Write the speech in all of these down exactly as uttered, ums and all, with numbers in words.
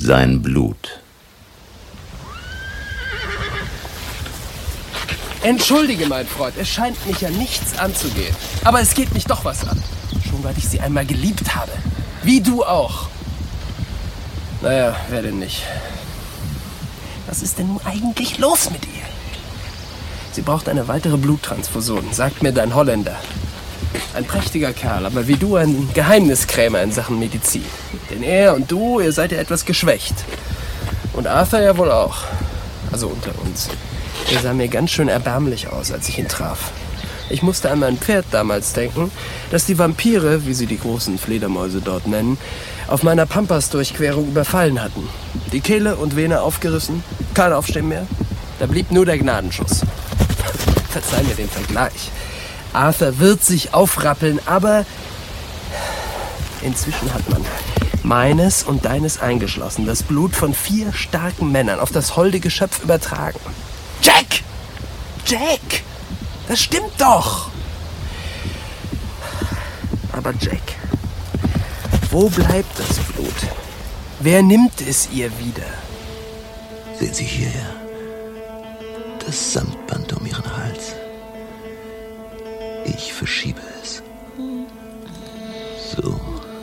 Sein Blut. Entschuldige, mein Freund, es scheint mich ja nichts anzugehen. Aber es geht mich doch was an. Schon weil ich sie einmal geliebt habe. Wie du auch. Naja, wer denn nicht? Was ist denn nun eigentlich los mit ihr? Sie braucht eine weitere Bluttransfusion, sagt mir dein Holländer. Ein prächtiger Kerl, aber wie du ein Geheimniskrämer in Sachen Medizin. Denn er und du, ihr seid ja etwas geschwächt. Und Arthur ja wohl auch. Also unter uns. Er sah mir ganz schön erbärmlich aus, als ich ihn traf. Ich musste an mein Pferd damals denken, dass die Vampire, wie sie die großen Fledermäuse dort nennen, auf meiner Pampas-Durchquerung überfallen hatten. Die Kehle und Vene aufgerissen, kein Aufstehen mehr. Da blieb nur der Gnadenschuss. Verzeih mir den Vergleich. Arthur wird sich aufrappeln, aber inzwischen hat man meines und deines eingeschlossen das Blut von vier starken Männern auf das holde Geschöpf übertragen. Jack! Jack! Das stimmt doch! Aber Jack, wo bleibt das Blut? Wer nimmt es ihr wieder? Sehen Sie hierher. Das Samtband um Ihren Hals. Ich verschiebe es. So.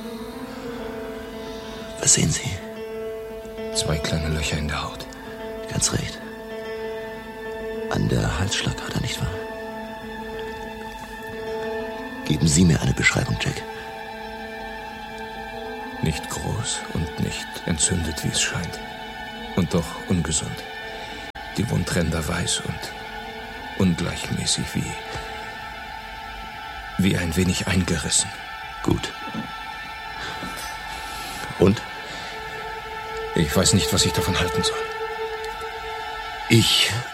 Was sehen Sie? Zwei kleine Löcher in der Haut. Ganz recht. An der Halsschlagader, nicht wahr? Geben Sie mir eine Beschreibung, Jack. Nicht groß und nicht entzündet, wie es scheint. Und doch ungesund. Die Wundränder weiß und ungleichmäßig wie... wie ein wenig eingerissen. Gut. Und? Ich weiß nicht, was ich davon halten soll. Ich